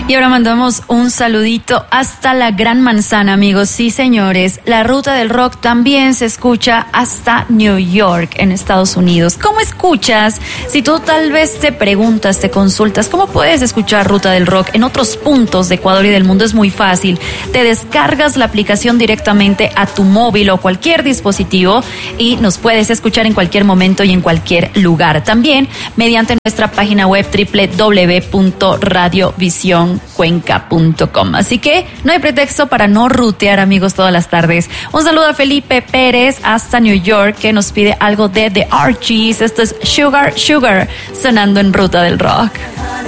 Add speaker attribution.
Speaker 1: Y ahora mandamos un saludito hasta la Gran Manzana, amigos. Sí, señores, la Ruta del Rock también se escucha hasta New York, en Estados Unidos. ¿Cómo escuchas? Si tú tal vez te preguntas, te consultas, ¿cómo puedes escuchar Ruta del Rock en otros puntos de Ecuador y del mundo? Es muy fácil. Te descargas la aplicación directamente a tu móvil o cualquier dispositivo y nos puedes escuchar en cualquier momento y en cualquier lugar. También mediante nuestra página web www.radiovisioncuenca.com. Así que no hay pretexto para no rutear, amigos, todas las tardes. Un saludo a Felipe Pérez hasta New York, que nos pide algo de The Archies. Esto es Sugar Sugar, sonando en Ruta del Rock.